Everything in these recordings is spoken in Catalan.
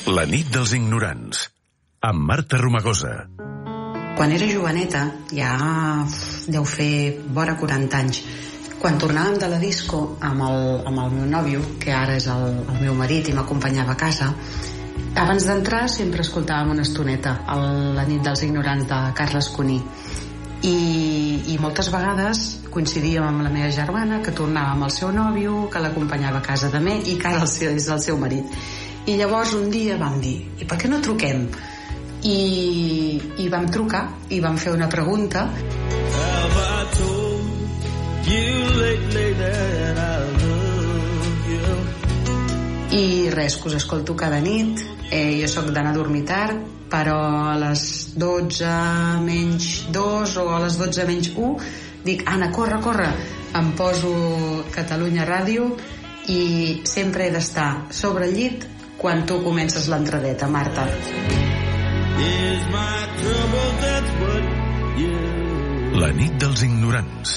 La nit dels ignorants, amb Marta Romagosa. Quan era joveneta, ja deu fer vora 40 anys, quan tornàvem de la disco amb el meu nòvio, que ara és el meu marit i m'acompanyava a casa, abans d'entrar sempre escoltàvem una estoneta La nit dels ignorants de Carles Cuní, i moltes vegades coincidíem amb la meva germana, que tornava amb el seu nòvio, que l'acompanyava a casa també i que ara és el seu marit. I llavors un dia vam dir, i per què no truquem? I vam trucar i vam fer una pregunta. I res, que us escolto cada nit. Jo sóc d'anar a dormir tard, però a les 12 menys 2 o a les 12 menys 1 dic, Anna, corre, em poso Catalunya Ràdio i sempre he d'estar sobre el llit quan tu comences l'entradeta, Marta. La nit dels ignorants.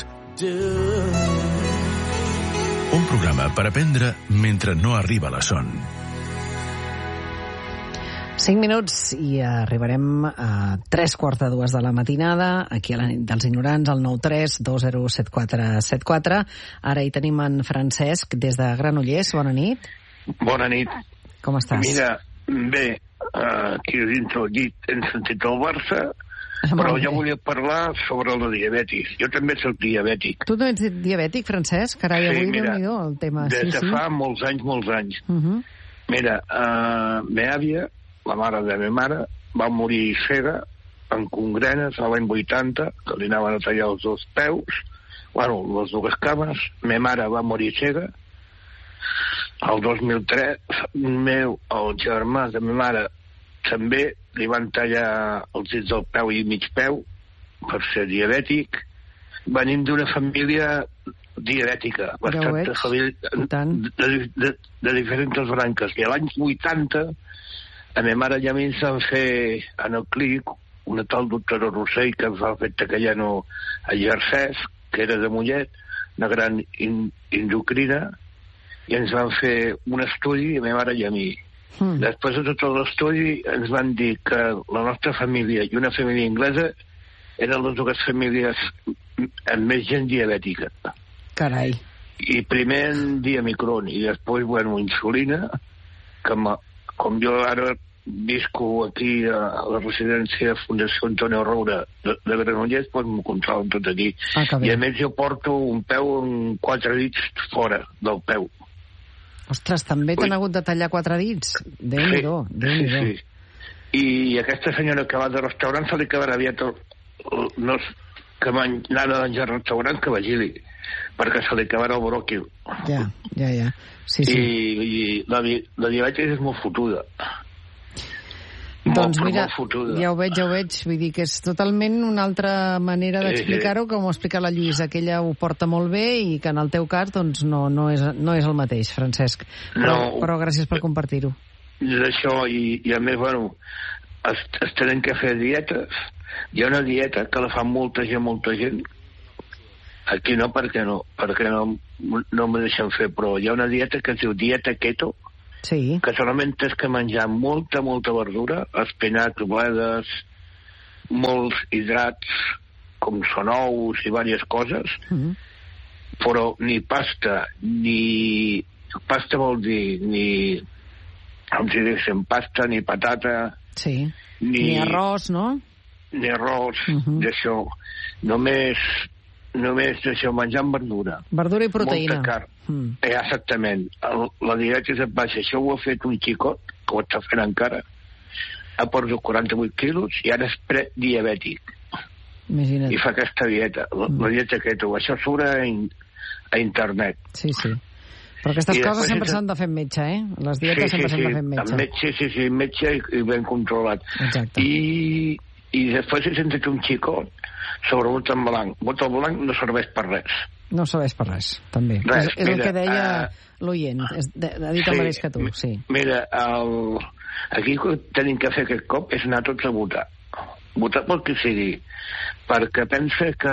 Un programa per aprendre mentre no arriba la son. 5 minuts i arribarem a 3:45 de la matinada, aquí a la nit dels ignorants, al 93-207474. Ara hi tenim en Francesc, des de Granollers. Bona nit. Bona nit. Com estàs? Mira, bé, aquí dintre el llit hem sentit el Barça, però jo volia parlar sobre la diabetis. Jo també soc diabètic. Tu també ets diabètic, Francesc? Carai, sí, avui mira, Déu-n'hi-do el tema. Des de fa molts anys. Mira, meva àvia, la mare de meva mare, va morir cega en congrenes a l'any 80, que li anaven a tallar els dos peus, les dues cames. Meva mare va morir cega. El 2003, el germà de meva mare, també li van tallar els dits del peu i mig peu per ser diabètic. Venim d'una família diabètica, de diferents branques. I a l'any 80, a meva mare i a mi ens van fer en el clínic una tal doctora Rossell, que ens va fer que ja no exercés, que era de Mollet, una gran endocrina, i ens van fer un estudi, a meva mare i a mi. Després de tot l'estudi ens van dir que la nostra família i una família inglesa eren les dues famílies amb més gent diabètica. Carai. I primer en dia micron i després, insulina, que com jo ara visco aquí a la residència Fundació Antonio Roura de Granollers, doncs m'ho controlen tot aquí. I a més jo porto un peu amb 4 dits fora del peu. Ostres, també t'han hagut de tallar 4 dits? Déu-n'hi-do. Sí. I aquesta senyora que va de restaurant se li acabarà aviat que anava a menjar al restaurant que vigili, perquè se li acabarà el bròquil. Ja. Sí. I la diabetis és molt fotuda. Doncs mira, ja ho veig, vull dir que és totalment una altra manera d'explicar-ho, com ho explica la Lluïsa, que ella ho porta molt bé i que en el teu cas doncs no és el mateix, Francesc. Però gràcies per compartir-ho. D'això, i a més, es tenen que fer dietes. Hi ha una dieta que la fa molta gent. Aquí no, perquè no me deixen fer, però hi ha una dieta que es diu dieta keto, sí, que solament tens que menjar molta verdura, espinacs, bledes, molts hidrats, com són ous i diverses coses, però ni pasta, ni... Pasta vol dir ni... Com si diguéssim, pasta, ni patata... Sí, ni arròs, no? Ni arròs, d'això. Només d'això, menjant verdura. Verdura i proteïna. Molta carn. Exactament. La diabetis et baixa. Això ho ha fet un xicot, que ho està fent encara. Ha perdut 48 quilos i ara és prediabètic. Imagina't. I fa aquesta dieta, la dieta keto. Això surt a internet. Sí. Però aquestes coses sempre s'han de fer amb metge, Les dietes sempre s'han de fer amb metge. Sí, metge i ben controlat. Exacte. I després he sentit un xicot sobre bot en blanc. Bot en blanc no serveix per res. No serveix per res, també. És el que deia l'oient, ha dit el mateix que tu, sí. Mira, aquí el que tenim que fer aquest cop és anar tots a votar. Votar pel que sigui, perquè pensa que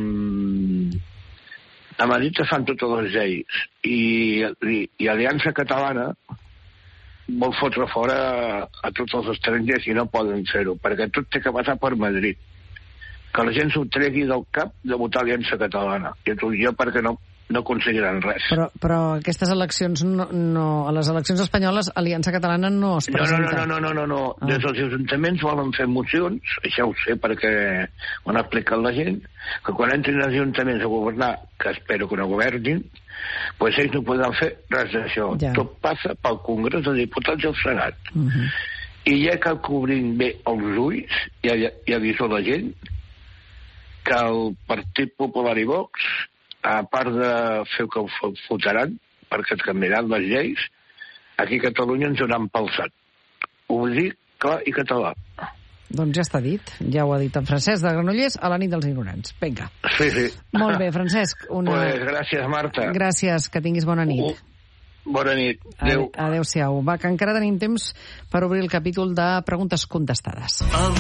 a Madrid es fan totes les lleis i Aliança Catalana vol fotre fora a tots els estrangers i no poden fer-ho, perquè tot té que passar per Madrid. Que la gent s'ho tregui del cap de votar Aliança Catalana. I jo perquè no aconseguiran res. Però aquestes eleccions, a les eleccions espanyoles, Aliança Catalana no es presenta. No. Des dels ajuntaments volen fer mocions, això ho sé perquè ho han explicat la gent, que quan entrin els ajuntaments a governar, que espero que no governin, doncs ells no podran fer res d'això. Ja. Tot passa pel Congrés de Diputats i el Senat. I ja cal que obrin bé els ulls i aviso la gent que el Partit Popular i Vox, a part de fer que ho fotran, perquè es canviaran les lleis, aquí a Catalunya ens hauran palsat. Ho dic clar i català. Doncs ja està dit, ja ho ha dit en Francesc de Granollers a la nit dels ignorants. Vinga. Sí. Molt bé, Francesc. Pues gràcies, Marta. Gràcies, que tinguis bona nit. Bona nit. Adéu. Adéu-siau. Va, que encara tenim temps per obrir el capítol de preguntes contestades.